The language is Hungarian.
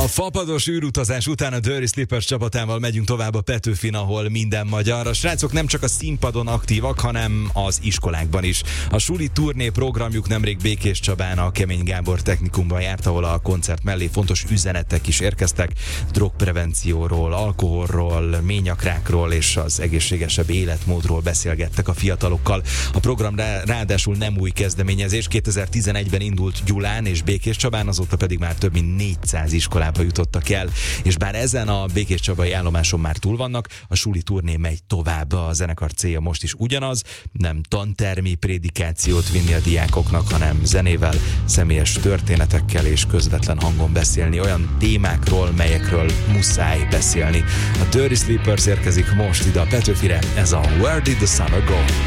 A fapados űrutazás után a Dirty Slippers csapatával megyünk tovább a Petőfin, ahol minden magyar. A srácok nem csak a színpadon aktívak, hanem az iskolákban is. A suli turné programjuk nemrég Békéscsabán a Kemény Gábor technikumban járt, ahol a koncert mellé fontos üzenetek is érkeztek. Drogprevencióról, alkoholról, ményakrákról és az egészségesebb életmódról beszélgettek a fiatalokkal. A program ráadásul nem új kezdeményezés, 2011-ben indult Gyulán és Békéscsabán, azóta pedig már több mint 400 iskolába jutottak el, és bár ezen a békéscsabai állomáson már túl vannak, a suli turné megy tovább. A zenekar célja most is ugyanaz, nem tantermi prédikációt vinni a diákoknak, hanem zenével, személyes történetekkel és közvetlen hangon beszélni olyan témákról, melyekről muszáj beszélni. A Dirty Slippers érkezik most ide a Petőfire, ez a Where Did the Summer Go?